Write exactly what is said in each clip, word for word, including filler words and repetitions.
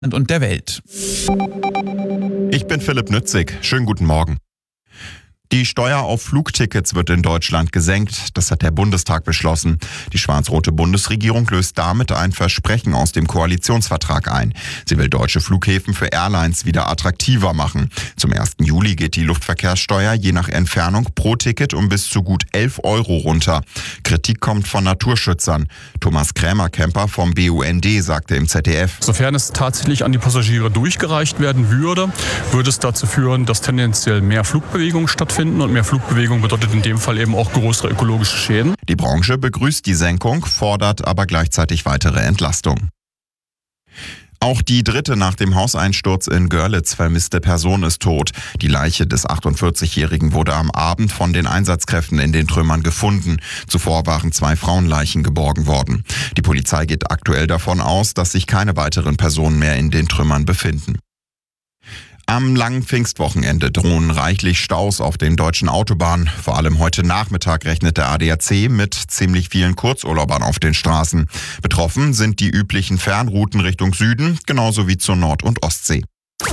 und der Welt. Ich bin Philipp Nützig. Schönen guten Morgen. Die Steuer auf Flugtickets wird in Deutschland gesenkt. Das hat der Bundestag beschlossen. Die schwarz-rote Bundesregierung löst damit ein Versprechen aus dem Koalitionsvertrag ein. Sie will deutsche Flughäfen für Airlines wieder attraktiver machen. Zum ersten Juli geht die Luftverkehrssteuer je nach Entfernung pro Ticket um bis zu gut elf Euro runter. Kritik kommt von Naturschützern. Thomas Krämer-Kemper vom B U N D sagte im Z D F: Sofern es tatsächlich an die Passagiere durchgereicht werden würde, würde es dazu führen, dass tendenziell mehr Flugbewegungen stattfinden. Und mehr Flugbewegung bedeutet in dem Fall eben auch größere ökologische Schäden. Die Branche begrüßt die Senkung, fordert aber gleichzeitig weitere Entlastung. Auch die dritte nach dem Hauseinsturz in Görlitz vermisste Person ist tot. Die Leiche des achtundvierzigjährigen wurde am Abend von den Einsatzkräften in den Trümmern gefunden. Zuvor waren zwei Frauenleichen geborgen worden. Die Polizei geht aktuell davon aus, dass sich keine weiteren Personen mehr in den Trümmern befinden. Am langen Pfingstwochenende drohen reichlich Staus auf den deutschen Autobahnen. Vor allem heute Nachmittag rechnet der A D A C mit ziemlich vielen Kurzurlaubern auf den Straßen. Betroffen sind die üblichen Fernrouten Richtung Süden, genauso wie zur Nord- und Ostsee.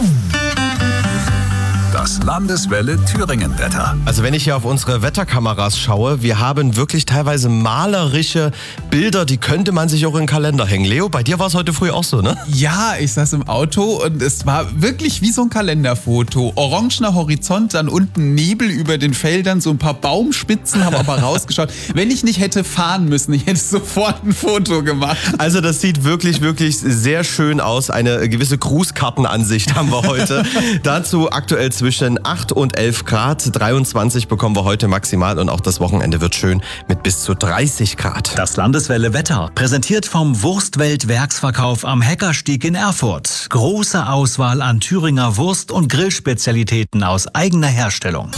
Das Landeswelle Thüringen-Wetter. Also wenn ich hier auf unsere Wetterkameras schaue, wir haben wirklich teilweise malerische Bilder, die könnte man sich auch in den Kalender hängen. Leo, bei dir war es heute früh auch so, ne? Ja, ich saß im Auto und es war wirklich wie so ein Kalenderfoto. Orangener Horizont, dann unten Nebel über den Feldern, so ein paar Baumspitzen haben aber rausgeschaut. Wenn ich nicht hätte fahren müssen, ich hätte sofort ein Foto gemacht. Also das sieht wirklich, wirklich sehr schön aus. Eine gewisse Grußkartenansicht haben wir heute. Dazu aktuell zwischen acht und elf Grad. dreiundzwanzig bekommen wir heute maximal und auch das Wochenende wird schön mit bis zu dreißig Grad. Das Landeswelle Wetter, präsentiert vom Wurstwelt Werksverkauf am Heckerstieg in Erfurt. Große Auswahl an Thüringer Wurst- und Grillspezialitäten aus eigener Herstellung.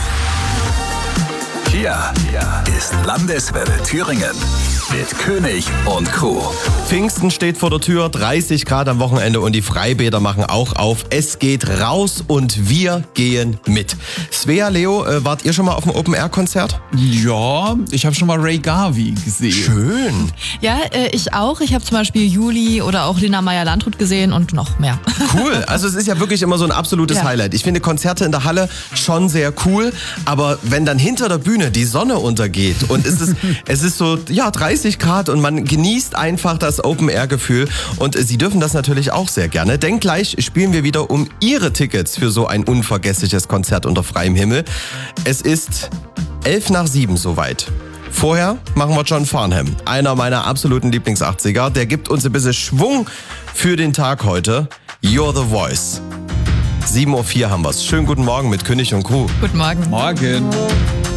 Hier ist Landeswelle Thüringen mit König und Crew. Pfingsten steht vor der Tür, dreißig Grad am Wochenende und die Freibäder machen auch auf. Es geht raus und wir gehen mit. Svea, Leo, äh, wart ihr schon mal auf einem Open-Air-Konzert? Ja, ich habe schon mal Ray Garvey gesehen. Schön. Ja, äh, ich auch. Ich habe zum Beispiel Juli oder auch Lena Meyer-Landrut gesehen und noch mehr. Cool. Also es ist ja wirklich immer so ein absolutes Ja. Highlight. Ich finde Konzerte in der Halle schon sehr cool, aber wenn dann hinter der Bühne die Sonne untergeht und es ist, es ist so, ja, dreißig Grad und man genießt einfach das Open-Air-Gefühl und Sie dürfen das natürlich auch sehr gerne, denn gleich spielen wir wieder um Ihre Tickets für so ein unvergessliches Konzert unter freiem Himmel. Es ist elf nach sieben soweit. Vorher machen wir John Farnham, einer meiner absoluten Lieblings-achtziger. Der gibt uns ein bisschen Schwung für den Tag heute. You're the Voice. sieben Uhr vier haben wir's. Schönen guten Morgen mit König und Crew. Guten Morgen. Morgen.